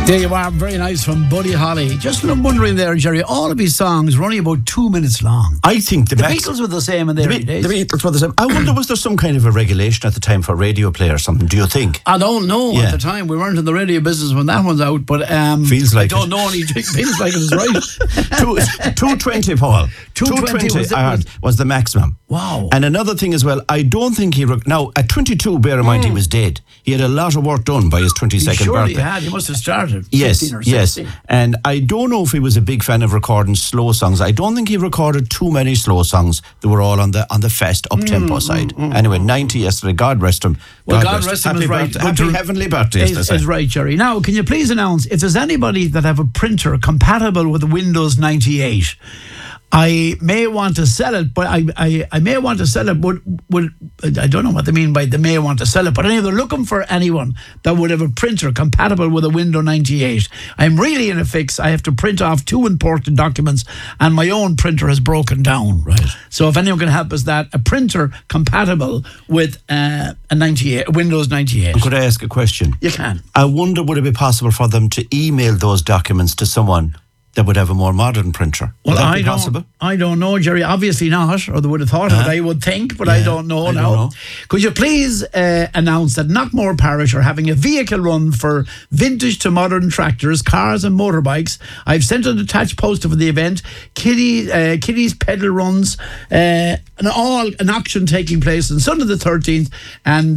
There you are, very nice from Buddy Holly. Just wondering there, Jerry, all of his songs were only about 2 minutes long. I think the Beatles were the same in their days. The Beatles were the same. I wonder, was there some kind of a regulation at the time for radio play or something? Do you think? I don't know at the time. We weren't in the radio business when that one's out, but feels like I don't know. It feels like it was right. 220, Paul. 220 was the maximum. Wow. And another thing as well, I don't think he... Now, at 22, bear in mind, he was dead. He had a lot of work done by his 22nd birthday. He had. He must have started 15 or 16. Yes. And I don't know if he was a big fan of recording slow songs. I don't think he recorded too many slow songs that were all on the fast up-tempo side. Anyway, 90 yesterday. God rest him. Well, God rest him is right. Happy heavenly birthday, is right, Jerry. Now, can you please announce if there's anybody that have a printer compatible with Windows 98? I may want to sell it, but I may want to sell it, but I don't know what they mean by they may want to sell it, but anyway, they're looking for anyone that would have a printer compatible with a Windows 98. I'm really in a fix. I have to print off 2 important documents, and my own printer has broken down. Right. So if anyone can help us that, a printer compatible with a Windows 98. Could I ask a question? You can. I wonder, would it be possible for them to email those documents to someone that would have a more modern printer? Well, I don't know, Jerry. Obviously not, or they would have thought of it, I would think, but I don't know now. Could you please announce that Knockmore Parish are having a vehicle run for vintage to modern tractors, cars and motorbikes. I've sent an attached poster for the event. Kiddies pedal runs, an auction taking place on Sunday the 13th, and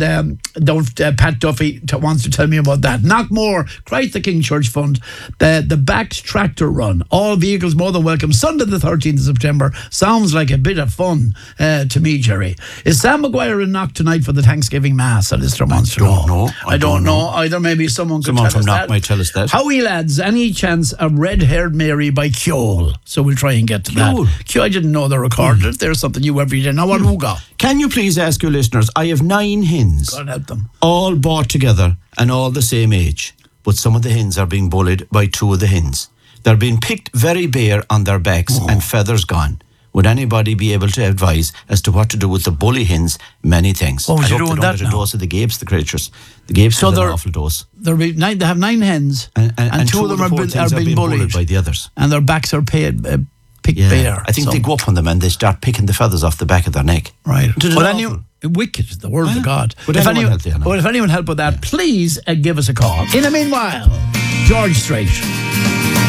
Pat Duffy wants to tell me about that. Knockmore, Christ the King Church Fund, the Backs Tractor Run. All vehicles more than welcome. Sunday the 13th of September. Sounds like a bit of fun to me, Jerry. Is Sam Maguire in Knock tonight for the Thanksgiving Mass? Alistair wants to know. I don't know either. Maybe someone could tell us that. Someone from Knock might tell us that. Howie lads, any chance of Red-Haired Mary by Kjol? So we'll try and get to that. Kjol, I didn't know they recorded it. There's something you every day. Now what who got? Can you please ask your listeners, I have 9 hens. God help them. All bought together and all the same age. But some of the hens are being bullied by 2 of the hens. They're being picked very bare on their backs and feathers gone. Would anybody be able to advise as to what to do with the bully hens? Many thanks. Oh, I you're hope doing they don't that get a now? dose of the Gapes, the creatures. The Gapes are an awful dose. They have 9 hens, and 2 of them are being bullied by the others. And their backs are picked bare. I think they go up on them and they start picking the feathers off the back of their neck. Right. Wicked, the word of God. Would if anyone anyone help with that, please give us a call. In the meanwhile, George Strait.